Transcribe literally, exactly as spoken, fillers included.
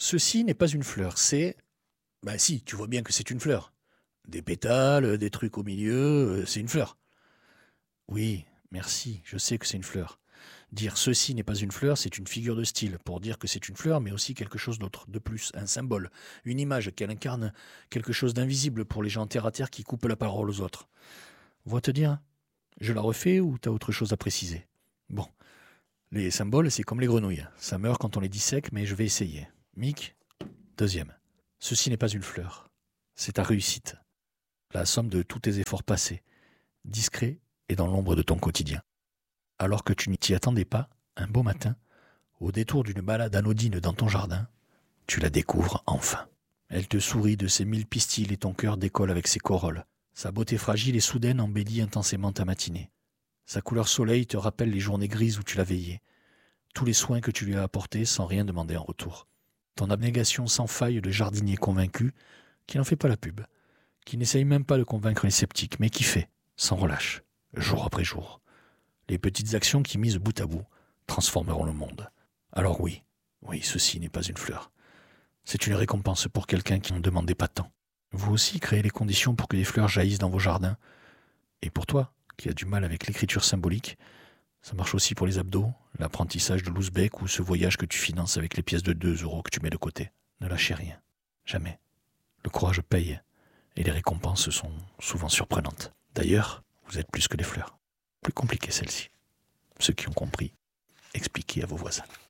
Ceci n'est pas une fleur, c'est... Ben si, tu vois bien que c'est une fleur. Des pétales, des trucs au milieu, euh, c'est une fleur. Oui, merci, je sais que c'est une fleur. Dire ceci n'est pas une fleur, c'est une figure de style, pour dire que c'est une fleur, mais aussi quelque chose d'autre, de plus, un symbole, une image qu'elle incarne, quelque chose d'invisible pour les gens terre à terre qui coupent la parole aux autres. Vois te dire, je la refais ou t'as autre chose à préciser? Bon, les symboles, c'est comme les grenouilles, ça meurt quand on les dissèque, mais je vais essayer. Mick, deuxième. Ceci n'est pas une fleur, c'est ta réussite, la somme de tous tes efforts passés, discrets et dans l'ombre de ton quotidien. Alors que tu n'y t'y attendais pas, un beau matin, au détour d'une balade anodine dans ton jardin, tu la découvres enfin. Elle te sourit de ses mille pistils et ton cœur décolle avec ses corolles. Sa beauté fragile et soudaine embellit intensément ta matinée. Sa couleur soleil te rappelle les journées grises où tu l'as veillée, tous les soins que tu lui as apportés sans rien demander en retour. Ton abnégation sans faille de jardinier convaincu, qui n'en fait pas la pub, qui n'essaye même pas de convaincre les sceptiques, mais qui fait, sans relâche, jour après jour. Les petites actions qui, mises bout à bout, transformeront le monde. Alors oui, oui, ceci n'est pas une fleur. C'est une récompense pour quelqu'un qui n'en demandait pas tant. Vous aussi créez les conditions pour que des fleurs jaillissent dans vos jardins. Et pour toi, qui as du mal avec l'écriture symbolique, ça marche aussi pour les abdos, l'apprentissage de l'ouzbek ou ce voyage que tu finances avec les pièces de deux euros que tu mets de côté. Ne lâchez rien. Jamais. Le courage paye. Et les récompenses sont souvent surprenantes. D'ailleurs, vous êtes plus que des fleurs. Plus compliquées celles-ci. Ceux qui ont compris, expliquez à vos voisins.